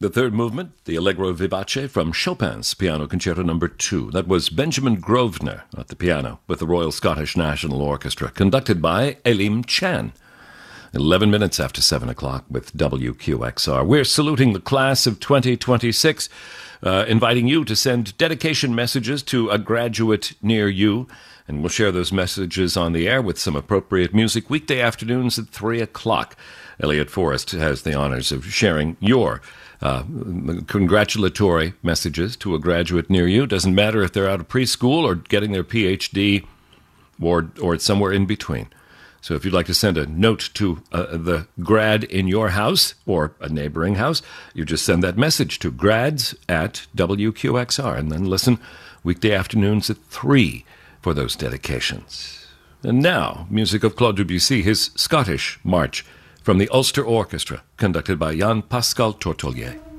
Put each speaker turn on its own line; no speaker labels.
The third movement, the Allegro Vivace from Chopin's Piano Concerto No. 2. That was Benjamin Grosvenor at the piano with the Royal Scottish National Orchestra, conducted by Elim Chan. 11 minutes after 7 o'clock with WQXR. We're saluting the class of 2026, inviting you to send dedication messages to a graduate near you, and we'll share those messages on the air with some appropriate music weekday afternoons at 3 o'clock. Elliot Forrest has the honors of sharing your congratulatory messages to a graduate near you. Doesn't matter if they're out of preschool or getting their PhD or somewhere in between. So if you'd like to send a note to the grad in your house or a neighboring house, you just send that message to grads@WQXR and then listen weekday afternoons at 3 for those dedications. And now, music of Claude Debussy, his Scottish March from the Ulster Orchestra, conducted by Jan Pascal Tortolier.